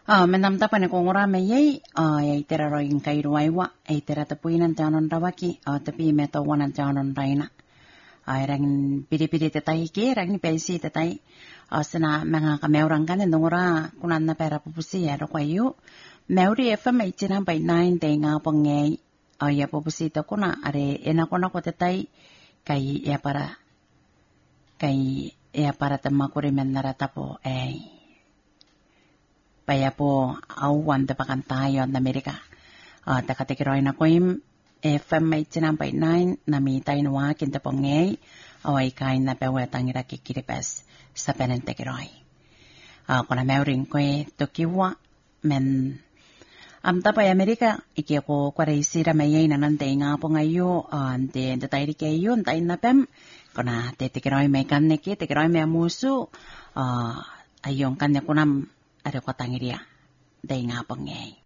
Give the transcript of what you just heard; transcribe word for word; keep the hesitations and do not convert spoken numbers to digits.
Ah, menam tapane ko ngora me yei, ah, yei tera roin kai ruaiwa, ei tera tapuinan tanon rawaki, ah, tapi me to wanan tanon raina. Ah, rangin pidi-pidi te tai ke, rangin pesi te tai, ah, sena mga ka meurang kanin ngora kunan na pera pupusi ya ro kwayu. Meuri F M eighty-nine point nine te nga pangei, ah, ya pupusi to kuna are ena kona ko te tai kai ya para kai ya para tamakuri menara tapo eh. Paya po awan te pakan tayo na Amerika. Uh, Takatikiroi na ko im F M eighty-nine point nine na mi tayo na wakin te pongay away kain na pewetang irakikiripes sa penentekiroi. Uh, Kuna meuring ko e tokiwa men amta pa Amerika iki ako kwareisira mayay na nante nga po ngayo ante uh, tayo kayo tayo na pem kuna te tikiroi may kaneki tikiroi may amuso uh, ayong kanya kunam ada ko tangiria day nga pangay.